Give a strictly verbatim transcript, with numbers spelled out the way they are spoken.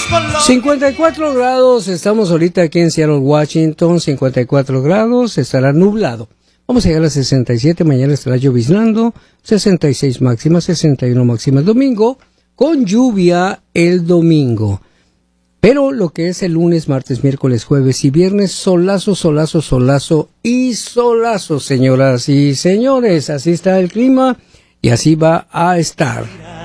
cincuenta y cuatro grados, estamos ahorita aquí en Seattle, Washington, cincuenta y cuatro grados, estará nublado. Vamos a llegar a sesenta y siete, mañana estará lloviznando, sesenta y seis máxima, sesenta y uno máxima el domingo, con lluvia el domingo. Pero lo que es el lunes, martes, miércoles, jueves y viernes, solazo, solazo, solazo y solazo, señoras y señores. Así está el clima y así va a estar.